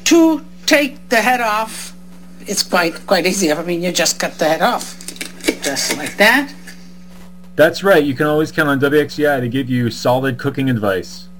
to take the head off, it's quite easy. I mean, you just cut the head off, just like that. That's right. You can always count on WXCI to give you solid cooking advice.